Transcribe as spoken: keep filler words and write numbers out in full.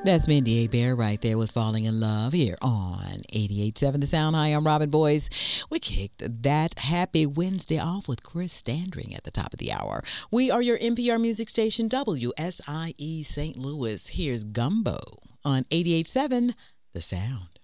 That's Mindy Bear right there with Falling in Love here on eighty-eight point seven The Sound. Hi, I'm Robin Boys. We kicked that happy Wednesday off with Chris Standring at the top of the hour. We are your N P R music station, W S I E Saint Louis. Here's Gumbo on eighty-eight point seven The Sound.